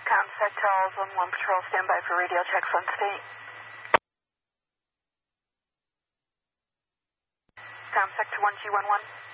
Comsec Charles 1-1 Patrol, standby for radio checks on state. Comsec to 1G11.